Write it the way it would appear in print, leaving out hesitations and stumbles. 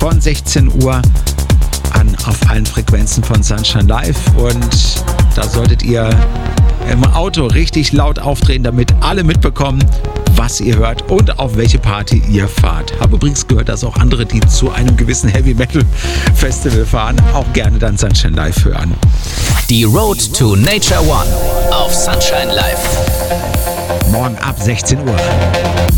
von 16 Uhr an auf allen Frequenzen von Sunshine Live. Und da solltet ihr im Auto richtig laut aufdrehen, damit alle mitbekommen, was ihr hört und auf welche Party ihr fahrt. Habe übrigens gehört, dass auch andere, die zu einem gewissen Heavy Metal Festival fahren, auch gerne dann Sunshine Live hören. Die Road to Nature One auf Sunshine Live. Morgen ab 16 Uhr.